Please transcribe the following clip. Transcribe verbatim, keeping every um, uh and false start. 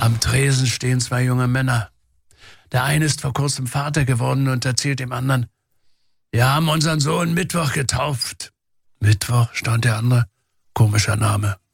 Am Tresen stehen zwei junge Männer. Der eine ist vor kurzem Vater geworden und erzählt dem anderen: Wir haben unseren Sohn Mittwoch getauft. Mittwoch, stand der andere. Komischer Name.